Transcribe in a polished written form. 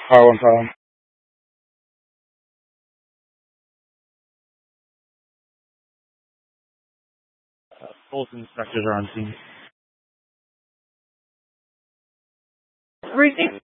Power one, power one. Both inspectors are on scene. Receive